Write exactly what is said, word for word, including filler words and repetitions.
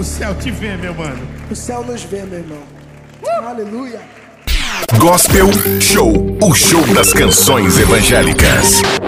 céu te vê, meu mano. O céu nos vê, meu irmão. Uh! Aleluia. Gospel Show, o show das canções evangélicas.